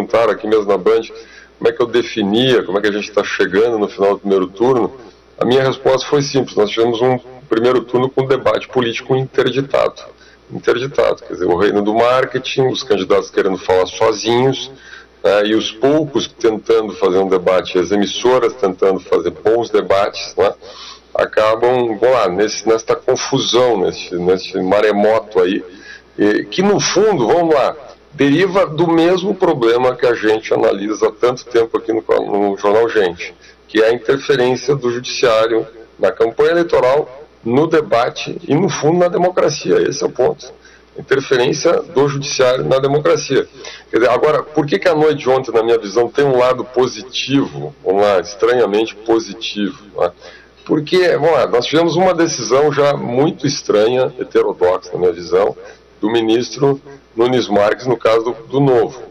perguntaram aqui mesmo na Band como é que eu definia, como é que a gente está chegando no final do primeiro turno. A minha resposta foi simples: nós tivemos um primeiro turno com debate político interditado, quer dizer, o reino do marketing, os candidatos querendo falar sozinhos, e os poucos tentando fazer um debate, as emissoras tentando fazer bons debates, acabam, nesta confusão, nesse maremoto aí, que no fundo, vamos lá, deriva do mesmo problema que a gente analisa há tanto tempo aqui no Jornal Gente, que é a interferência do judiciário na campanha eleitoral, no debate e, no fundo, na democracia. Esse é o ponto. Interferência do judiciário na democracia. Quer dizer, agora, por que a noite de ontem, na minha visão, tem um lado positivo, estranhamente positivo? Porque, nós tivemos uma decisão já muito estranha, heterodoxa, na minha visão, do ministro Nunes Marques, no caso do Novo.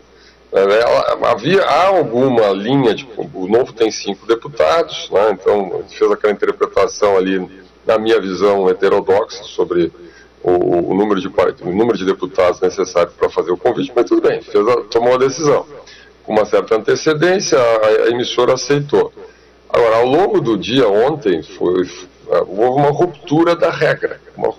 Há alguma linha, o Novo tem 5 deputados, então fez aquela interpretação ali, na minha visão, heterodoxa, sobre o número de deputados necessários para fazer o convite, mas tudo bem, tomou a decisão. Com uma certa antecedência, a emissora aceitou. Agora, ao longo do dia, ontem, houve uma ruptura da regra,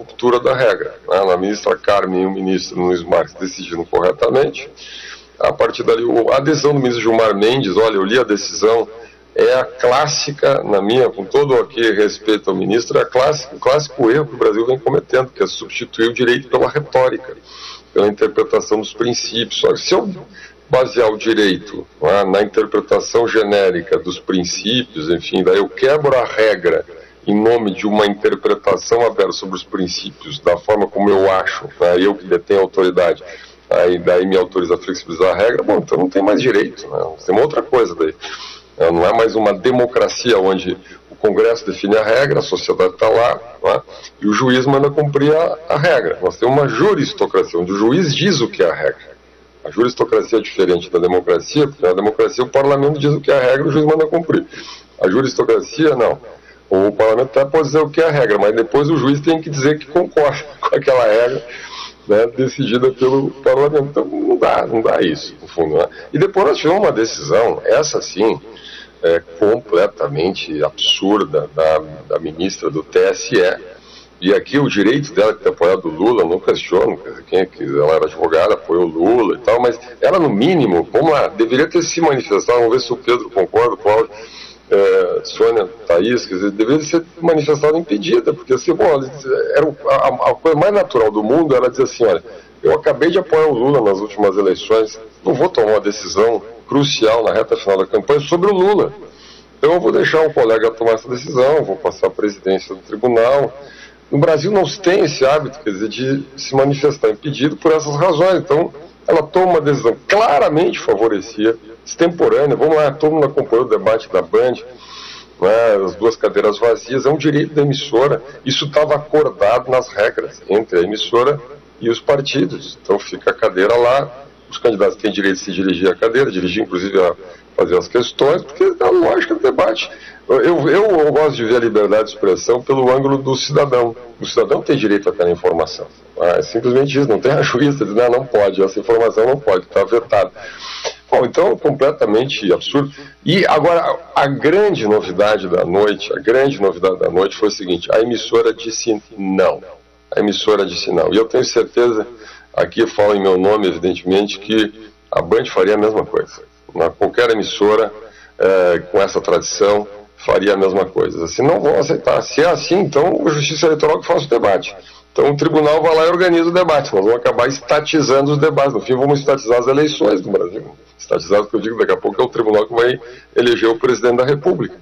A ministra Carmen e o ministro Nunes Marques decidiram corretamente. A partir dali, a adesão do ministro Gilmar Mendes, olha, eu li a decisão, é a clássica, com todo aqui respeito ao ministro, é o clássico erro que o Brasil vem cometendo, que é substituir o direito pela retórica, pela interpretação dos princípios. Só que se eu basear o direito na interpretação genérica dos princípios, enfim, daí eu quebro a regra em nome de uma interpretação aberta sobre os princípios, da forma como eu acho, eu que detenho a autoridade, daí me autoriza a flexibilizar a regra, então não tem mais direito, tem uma outra coisa daí. Não é mais uma democracia onde o Congresso define a regra, a sociedade está lá, e o juiz manda cumprir a regra. Nós temos uma juristocracia, onde o juiz diz o que é a regra. A juristocracia é diferente da democracia, porque na democracia o parlamento diz o que é a regra e o juiz manda cumprir. A juristocracia, não. O parlamento até pode dizer o que é a regra, mas depois o juiz tem que dizer que concorda com aquela regra, decidida pelo parlamento. Então não dá isso, no fundo. E depois nós tivemos uma decisão, essa sim, completamente absurda, da ministra do TSE, e aqui o direito dela de ter apoiado o Lula, eu não questiono, ela era advogada, apoiou o Lula e tal, mas ela no mínimo, deveria ter se manifestado, vamos ver se o Pedro concorda, Cláudio, Sônia, Thaís, deveria ser manifestada impedida, porque assim, a coisa mais natural do mundo era dizer assim, olha, eu acabei de apoiar o Lula nas últimas eleições, não vou tomar uma decisão crucial na reta final da campanha sobre o Lula. Então eu vou deixar um colega tomar essa decisão, vou passar a presidência do tribunal. No Brasil não se tem esse hábito, de se manifestar impedido por essas razões. Então ela toma uma decisão claramente favorecia, extemporânea. Vamos lá, todo mundo acompanhou o debate da Band, as 2 cadeiras vazias, é um direito da emissora. Isso estava acordado nas regras entre a emissora e os partidos. Então fica a cadeira lá, os candidatos têm direito de se dirigir à cadeira, dirigir inclusive a fazer as questões, porque é a lógica do debate. Eu gosto de ver a liberdade de expressão pelo ângulo do cidadão. O cidadão tem direito àquela informação. É simplesmente isso, não tem a juíza dizendo, não pode, essa informação não pode, está vetada. Bom, então, completamente absurdo. E agora, a grande novidade da noite foi o seguinte: a emissora disse não. E eu tenho certeza, aqui eu falo em meu nome, evidentemente, que a Band faria a mesma coisa. Qualquer emissora com essa tradição faria a mesma coisa. Se não vão aceitar, se é assim, então a Justiça Eleitoral que faça o debate. Então o tribunal vai lá e organiza o debate. Nós vamos acabar estatizando os debates. No fim, vamos estatizar as eleições do Brasil. Estatizado, que eu digo daqui a pouco, é o tribunal que vai eleger o presidente da República.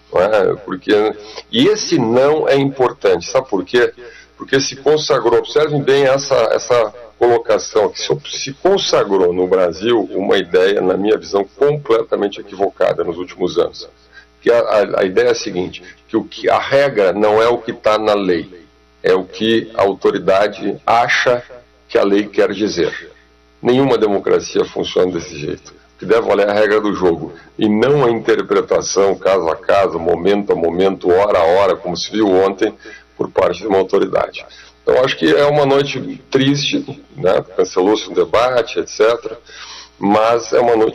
E esse não é importante. Sabe por quê? Porque se consagrou, observem bem essa colocação, que se consagrou no Brasil uma ideia, na minha visão, completamente equivocada nos últimos anos. Que a ideia é a seguinte, que a regra não é o que está na lei, é o que a autoridade acha que a lei quer dizer. Nenhuma democracia funciona desse jeito. O que deve valer é a regra do jogo, e não a interpretação, caso a caso, momento a momento, hora a hora, como se viu ontem, por parte de uma autoridade. Então, acho que é uma noite triste, cancelou-se um debate, etc., mas é uma noite